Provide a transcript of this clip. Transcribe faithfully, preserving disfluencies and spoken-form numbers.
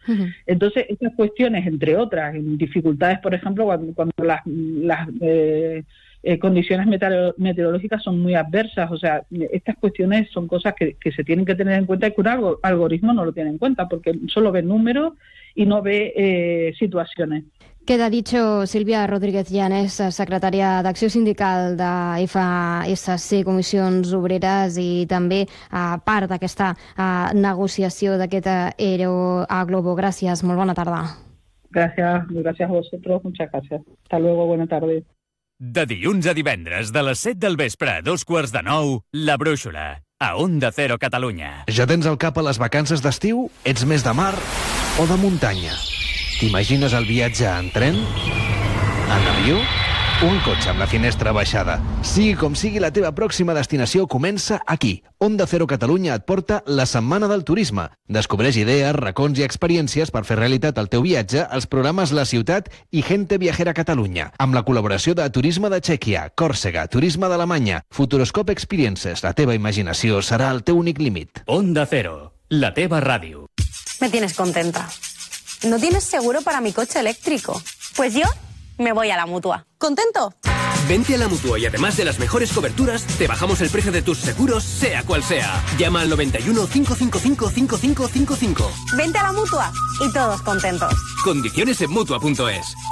Uh-huh. Entonces, estas cuestiones, entre otras, en dificultades, por ejemplo, cuando, cuando las, las eh, eh, condiciones meteoro- meteorológicas son muy adversas, o sea, estas cuestiones son cosas que, que se tienen que tener en cuenta y que un algo, algoritmo no lo tiene en cuenta, porque solo ve números y no ve eh, situaciones. Queda dicho Sílvia Rodríguez Llanes, secretària d'Acció Sindical de F S C, Comissions Obreres, i també a part d'aquesta a, negociació d'aquest ERO a Globo. Gràcies, molt bona tarda. Gracias, gracias a vosotros, muchas gracias. Hasta luego, buena tarde. De dilluns a divendres, de les set del vespre a dos quarts de nou, La Brúixola, a Onda Cero Catalunya. Ja tens el cap a les vacances d'estiu? Ets més de mar o de muntanya? T'imagines el viatge en tren? En avió? Un cotxe amb la finestra baixada. Sigui com sigui, la teva pròxima destinació comença aquí. Onda Cero Catalunya et porta la Setmana del Turisme. Descobreix idees, racons i experiències per fer realitat el teu viatge als programes La Ciutat i Gente Viajera Catalunya, amb la col·laboració de Turisme de Txèquia, Còrsega, Turisme d'Alemanya, Futuroscope Experiences. La teva imaginació serà el teu únic límit. Onda Cero, la teva ràdio. Me tienes contenta. ¿No tienes seguro para mi coche eléctrico? Pues yo me voy a la Mutua. ¿Contento? Vente a la Mutua y además de las mejores coberturas, te bajamos el precio de tus seguros, sea cual sea. Llama al noventa y uno, cinco cinco cinco, cinco cinco cinco cinco. Vente a la Mutua y todos contentos. Condiciones en Mutua punto es.